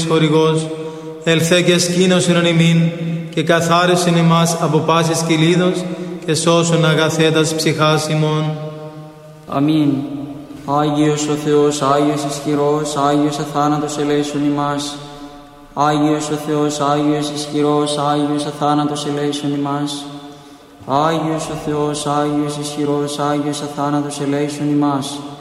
σωτηρίας χορηγός, ελθέ και σκήνωσον ημίν και καθάρισον ημάς από πάσης κυλίδος και σώσον αγαθέτας ψυχάς ημών. Αμήν. Άγιος ο Θεός, Άγιος ισχυρός, Άγιος αθάνατος ελέησον ημάς. Άγιος ο Θεός, Άγιος ισχυρός, Άγιος αθάνατος ελέησον ημάς. Άγιος ο Θεός, Άγιος ισχυρός, Άγιος αθάνατος ελέησον ημάς.